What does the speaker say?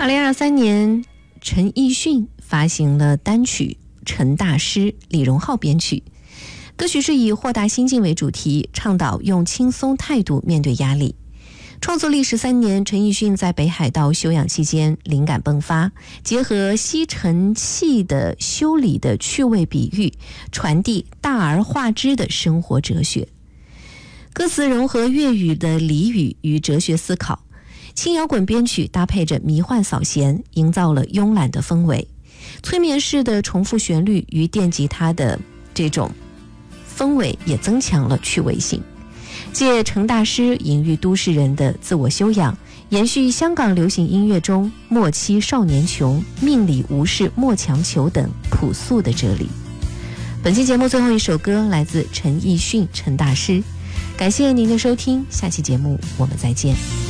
2023年，陈奕迅发行了单曲《陈大师》，李荣浩编曲。歌曲是以豁达心境为主题，倡导用轻松态度面对压力。创作历13年，陈奕迅在北海道休养期间灵感迸发，结合吸尘器的修理的趣味比喻，传递大而化之的生活哲学。歌词融合粤语的俚语与哲学思考，轻摇滚编曲搭配着迷幻扫弦，营造了慵懒的氛围。催眠式的重复旋律与电吉他的这种氛围也增强了趣味性。借陈大师隐喻都市人的自我修养，延续香港流行音乐中莫欺少年穷，命里无事莫强求等朴素的哲理。本期节目最后一首歌来自陈奕迅，陈大师。感谢您的收听，下期节目我们再见。